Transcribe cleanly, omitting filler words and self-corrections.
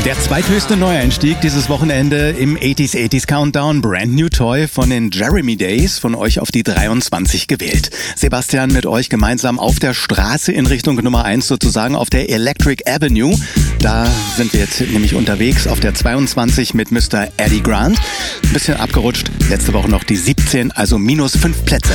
Der zweithöchste Neueinstieg dieses Wochenende im 80s Countdown, Brand New Toy von den Jeremy Days, von euch auf die 23 gewählt. Sebastian, mit euch gemeinsam auf der Straße in Richtung Nummer 1, sozusagen auf der Electric Avenue. Da sind wir jetzt nämlich unterwegs auf der 22 mit Mr. Eddie Grant. Ein bisschen abgerutscht, letzte Woche noch die 17, also minus 5 Plätze.